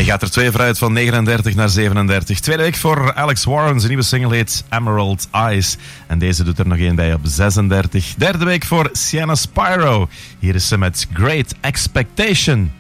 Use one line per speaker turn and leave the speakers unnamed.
gaat er 2 vooruit van 39 naar 37. Tweede week voor Alex Warren. Zijn nieuwe single heet Emerald Eyes. En deze doet er nog 1 bij op 36. Derde week voor Sienna Spyro. Hier is ze met Great Expectation.